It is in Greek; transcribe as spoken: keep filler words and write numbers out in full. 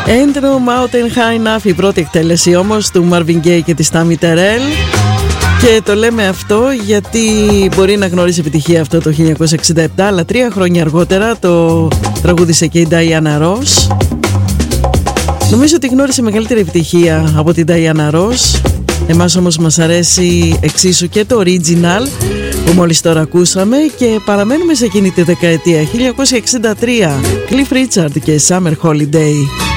Ain't no mountain high enough, η πρώτη εκτέλεση όμως του Marvin Gaye και της Tammy Terrell. Και το λέμε αυτό γιατί μπορεί να γνώρισε επιτυχία αυτό το χίλια εννιακόσια εξήντα επτά, αλλά τρία χρόνια αργότερα το τραγούδισε και η Diana Ross. Νομίζω ότι γνώρισε μεγαλύτερη επιτυχία από την Diana Ross. Εμάς όμως μας αρέσει εξίσου και το original που μόλις τώρα ακούσαμε. Και παραμένουμε σε εκείνη τη δεκαετία, χίλια εννιακόσια εξήντα τρία, Cliff Richard και Summer Holiday.